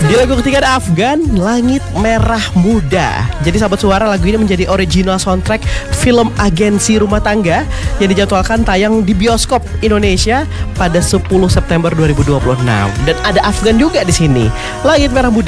Di lagu ketiga ada Afgan, Langit Merah Muda. Jadi sahabat suara, lagu ini menjadi original soundtrack film Agensi Rumah Tangga yang dijadwalkan tayang di bioskop Indonesia pada 10 September 2026. Dan ada Afgan juga di sini. Langit Merah Muda